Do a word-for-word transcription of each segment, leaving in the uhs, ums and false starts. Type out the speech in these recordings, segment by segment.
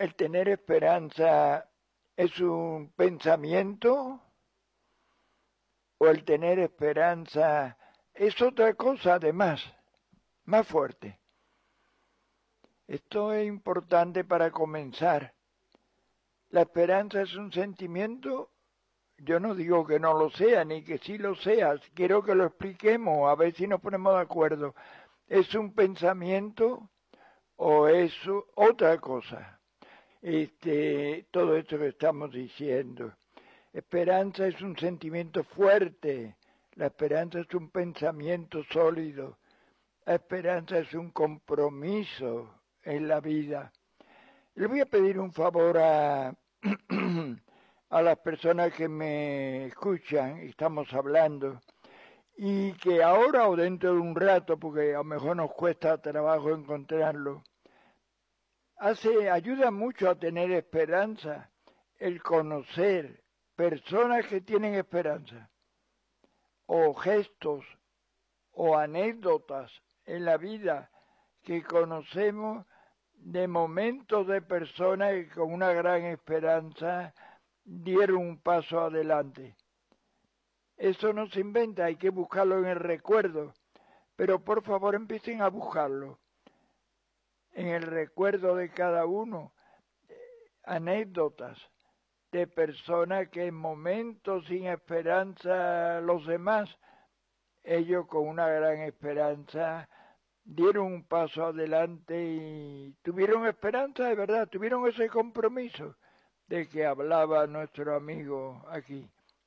¿El tener esperanza es un pensamiento o el tener esperanza es otra cosa además, más fuerte? Esto es importante para comenzar. ¿La esperanza es un sentimiento? Yo no digo que no lo sea, ni que sí lo sea. Quiero que lo expliquemos, a ver si nos ponemos de acuerdo. ¿Es un pensamiento o es otra cosa? Este, todo esto que estamos diciendo. Esperanza es un sentimiento fuerte. La esperanza es un pensamiento sólido. La esperanza es un compromiso en la vida. Le voy a pedir un favor a, a las personas que me escuchan, estamos hablando, y que ahora o dentro de un rato, porque a lo mejor nos cuesta trabajo encontrarlo, hace, ayuda mucho a tener esperanza el conocer personas que tienen esperanza, o gestos, o anécdotas en la vida que conocemos de momentos de personas que con una gran esperanza dieron un paso adelante. Eso no se inventa, hay que buscarlo en el recuerdo, pero por favor empiecen a buscarlo en el recuerdo de cada uno, anécdotas de personas que en momentos sin esperanza los demás, ellos con una gran esperanza dieron un paso adelante y tuvieron esperanza de verdad, tuvieron ese compromiso de que hablaba nuestro amigo aquí.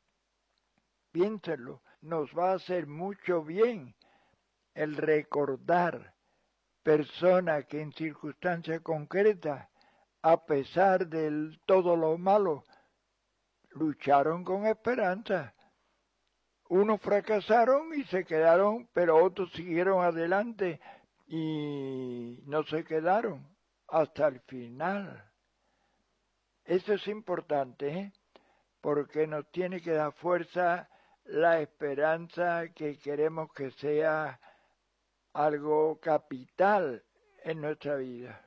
Piénsenlo, nos va a hacer mucho bien el recordar personas que en circunstancias concretas, a pesar de todo lo malo, lucharon con esperanza. Unos fracasaron y se quedaron, pero otros siguieron adelante y no se quedaron hasta el final. Eso es importante, ¿eh? Porque nos tiene que dar fuerza la esperanza que queremos que sea algo capital en nuestra vida.